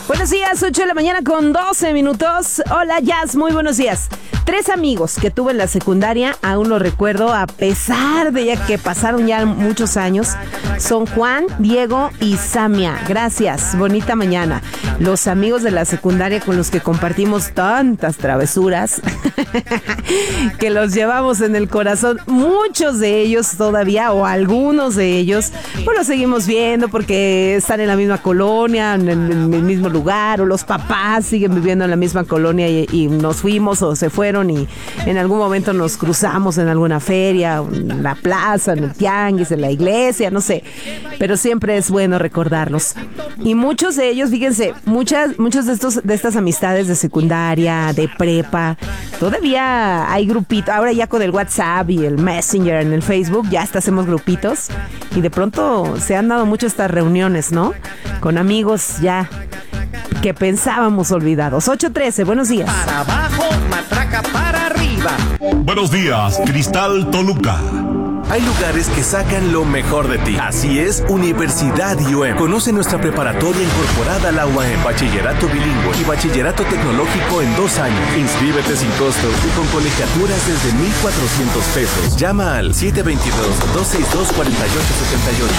Buenos días, 8 de la mañana con 12 minutos. Hola, Jazz, muy buenos días. 3 amigos que tuve en la secundaria, aún lo recuerdo, a pesar de ya que pasaron ya muchos años. Son Juan, Diego y Samia. Gracias, bonita mañana. Los amigos de la secundaria con los que compartimos tantas travesuras, que los llevamos en el corazón. Muchos de ellos todavía, o algunos de ellos, pues los seguimos viendo porque están en la misma colonia, en el mismo lugar, o los papás siguen viviendo en la misma colonia y nos fuimos o se fueron y en algún momento nos cruzamos en alguna feria, en la plaza, en el tianguis, en la iglesia, no sé, pero siempre es bueno recordarlos. Y muchos de ellos, fíjense, muchos de estas amistades de secundaria, de prepa, todavía hay grupitos. Ahora ya con el WhatsApp y el Messenger en el Facebook ya hasta hacemos grupitos y de pronto se han dado mucho estas reuniones, ¿no? Con amigos ya que pensábamos olvidados. 8:13, buenos días. Para abajo, matraca para arriba. Buenos días, Cristal Toluca. Hay lugares que sacan lo mejor de ti. Así es, Universidad IUM. Conoce nuestra preparatoria incorporada a la UAM, bachillerato bilingüe y bachillerato tecnológico en 2 años. Inscríbete sin costo y con colegiaturas desde 1,400 pesos. Llama al 722-262-4878.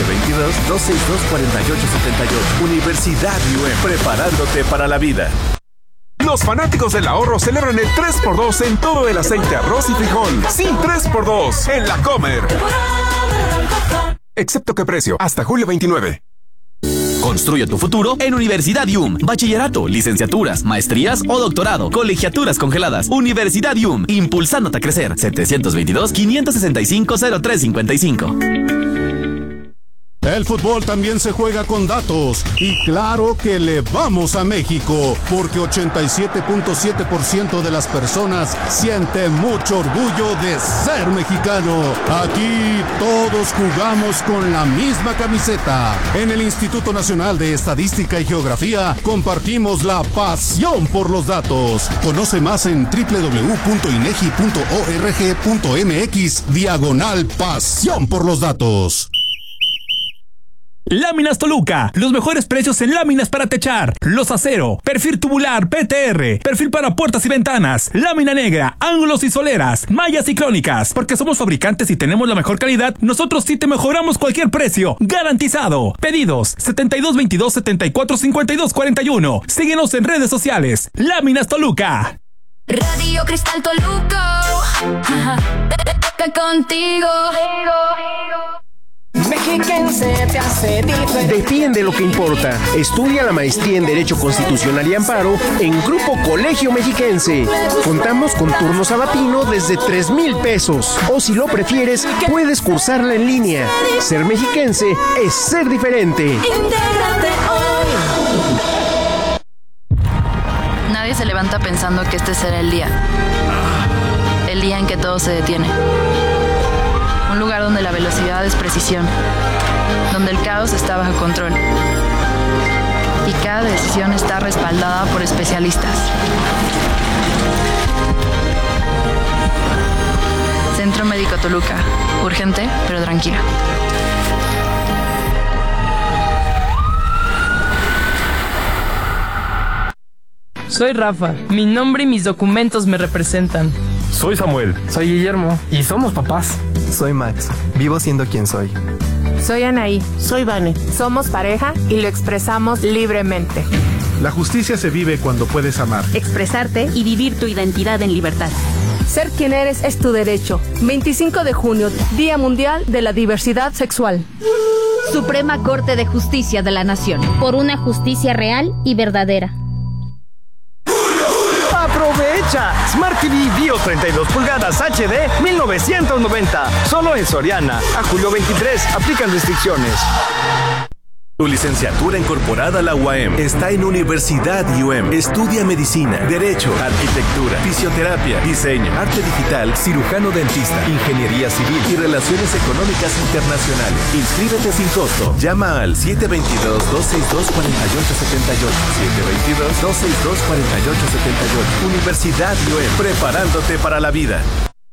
722-262-4878. Universidad IUM, preparándote para la vida. Los fanáticos del ahorro celebran el 3x2 en todo el aceite, arroz y frijol. Sí, 3x2 en La Comer. Excepto que precio, hasta julio 29. Construye tu futuro en Universidad IUM. Bachillerato, licenciaturas, maestrías o doctorado. Colegiaturas congeladas. Universidad IUM. Impulsándote a crecer. 722-565-0355. El fútbol también se juega con datos y claro que le vamos a México porque 87.7% de las personas siente mucho orgullo de ser mexicano. Aquí todos jugamos con la misma camiseta. En el Instituto Nacional de Estadística y Geografía compartimos la pasión por los datos. Conoce más en www.inegi.org.mx/pasión por los datos. Láminas Toluca, los mejores precios en láminas para techar, los acero, perfil tubular PTR, perfil para puertas y ventanas, lámina negra, ángulos y soleras, mallas y crónicas. Porque somos fabricantes y tenemos la mejor calidad, nosotros sí te mejoramos cualquier precio, garantizado. Pedidos 7222-745241. Síguenos en redes sociales. Láminas Toluca. Radio Cristal Toluca, contigo. Mexiquense te hace diferente. Defiende lo que importa. Estudia la maestría en Derecho Constitucional y Amparo en Grupo Colegio Mexiquense. Contamos con turno sabatino desde 3,000 pesos. O si lo prefieres, puedes cursarla en línea. Ser mexiquense es ser diferente. Intégrate hoy. Nadie se levanta pensando que este será el día. El día en que todo se detiene. Un lugar donde la velocidad es precisión, donde el caos está bajo control y cada decisión está respaldada por especialistas. Centro Médico Toluca, urgente pero tranquila. Soy Rafa, mi nombre y mis documentos me representan. Soy Samuel. Soy Guillermo. Y somos papás. Soy Max. Vivo siendo quien soy. Soy Anaí. Soy Vane. Somos pareja y lo expresamos libremente. La justicia se vive cuando puedes amar, expresarte y vivir tu identidad en libertad. Ser quien eres es tu derecho. 25 de junio, Día Mundial de la Diversidad Sexual. Suprema Corte de Justicia de la Nación. Por una justicia real y verdadera. ¡Aprovecha! Smart TV Bio 32 pulgadas HD 1990. Solo en Soriana. A julio 23. Aplican restricciones. Tu licenciatura incorporada a la UAM está en Universidad IUM. Estudia medicina, derecho, arquitectura, fisioterapia, diseño, arte digital, cirujano dentista, ingeniería civil y relaciones económicas internacionales. Inscríbete sin costo. Llama al 722-262-4878. 722-262-4878. Universidad IUM, preparándote para la vida.